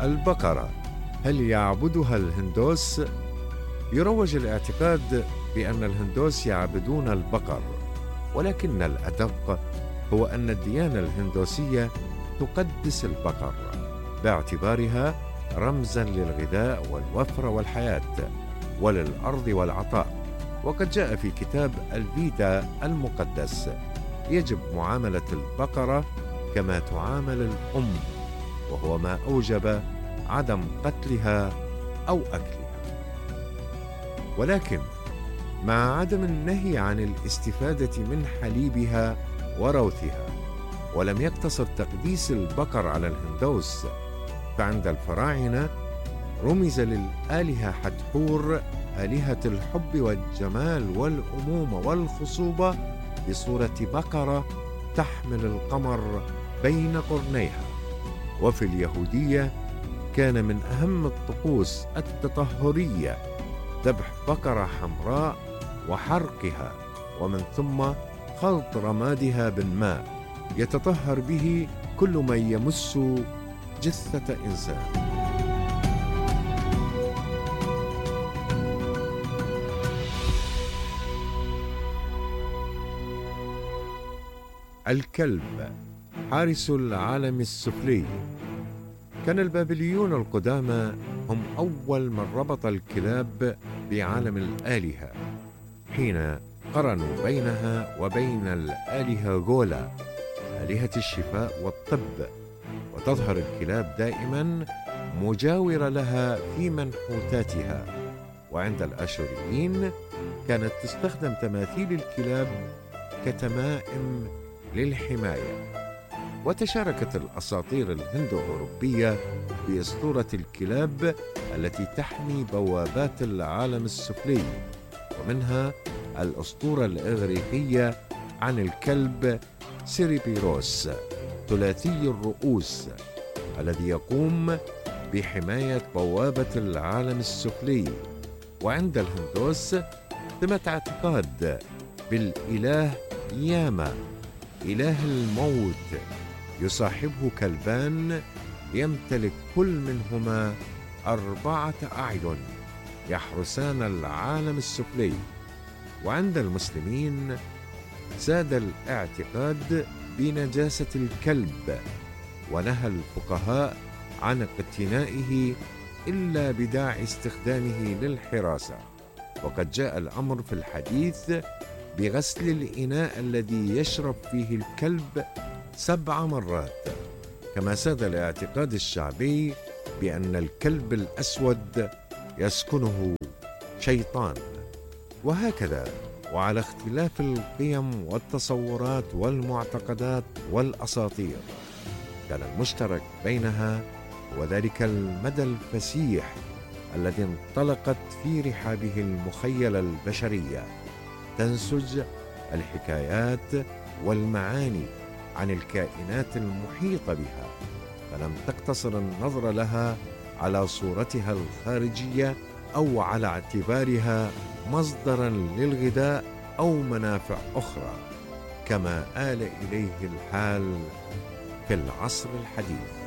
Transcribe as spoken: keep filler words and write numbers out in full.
البقرة هل يعبدها الهندوس؟ يروج الاعتقاد بأن الهندوس يعبدون البقر، ولكن الأدق هو أن الديانة الهندوسية تقدس البقر باعتبارها رمزاً للغذاء والوفرة والحياة وللأرض والعطاء. وقد جاء في كتاب الفيدا المقدس: يجب معاملة البقرة كما تعامل الأم، وهو ما أوجب عدم قتلها أو أكلها. ولكن مع عدم النهي عن الاستفادة من حليبها وروثها، ولم يقتصر تقديس البقر على الهندوس، فعند الفراعنة رمز للآلهة حتحور آلهة الحب والجمال والأمومة والخصوبة بصورة بقرة تحمل القمر بين قرنيها. وفي اليهودية كان من أهم الطقوس التطهرية ذبح بقرة حمراء وحرقها، ومن ثم خلط رمادها بالماء يتطهر به كل من يمس جثة إنسان. الكلب حارس العالم السفلي. كان البابليون القدامى هم أول من ربط الكلاب بعالم الآلهة، حين قرنوا بينها وبين الآلهة غولا آلهة الشفاء والطب، وتظهر الكلاب دائما مجاورة لها في منحوتاتها. وعند الآشوريين كانت تستخدم تماثيل الكلاب كتمائم للحماية. وتشاركت الأساطير الهندو-أوروبية بأسطورة الكلاب التي تحمي بوابات العالم السفلي، ومنها الأسطورة الإغريقية عن الكلب سيريبيروس ثلاثي الرؤوس الذي يقوم بحماية بوابة العالم السفلي. وعند الهندوس ثمة اعتقاد بالإله ياما إله الموت، يصاحبه كلبان يمتلك كل منهما أربعة أعين يحرسان العالم السفلي. وعند المسلمين زاد الاعتقاد بنجاسة الكلب، ونهى الفقهاء عن اقتنائه إلا بداعي استخدامه للحراسة. وقد جاء الأمر في الحديث بغسل الإناء الذي يشرب فيه الكلب سبع مرات. كما ساد الاعتقاد الشعبي بأن الكلب الأسود يسكنه شيطان. وهكذا وعلى اختلاف القيم والتصورات والمعتقدات والأساطير، كان المشترك بينها هو ذلك المدى الفسيح الذي انطلقت في رحابه المخيلة البشرية تنسج الحكايات والمعاني عن الكائنات المحيطة بها، فلم تقتصر النظر لها على صورتها الخارجية أو على اعتبارها مصدراً للغذاء أو منافع أخرى، كما آل إليه الحال في العصر الحديث.